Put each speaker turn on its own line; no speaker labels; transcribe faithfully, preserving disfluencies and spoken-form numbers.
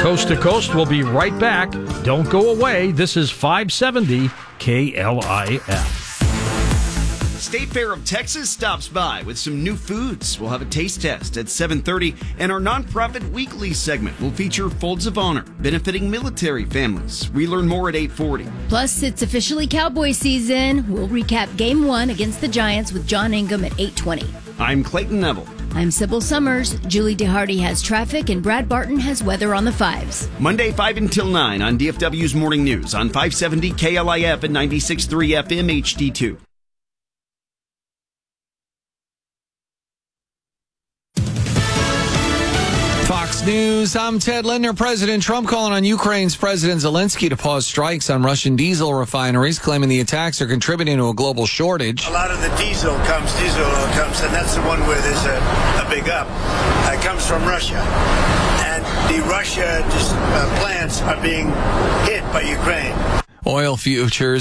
Coast to Coast will be right back. Don't go away. This is five seventy K L I F.
State Fair of Texas stops by with some new foods. We'll have a taste test at seven thirty, and our nonprofit weekly segment will feature Folds of Honor, benefiting military families. We learn more at eight forty.
Plus, it's officially Cowboy season. We'll recap Game one against the Giants with John Ingham at eight twenty.
I'm Clayton Neville.
I'm Sybil Summers. Julie DeHardy has traffic, and Brad Barton has weather on the fives.
Monday, five until nine on D F W's Morning News on five seventy K L I F and ninety-six point three F M H D two.
Fox News, I'm Ted Lindner. President Trump calling on Ukraine's President Zelensky to pause strikes on Russian diesel refineries, claiming the attacks are contributing to a global shortage.
A lot of the diesel comes, diesel oil comes, and that's the one where there's a, a big up. It comes from Russia. And the Russia uh, plants are being hit by Ukraine.
Oil futures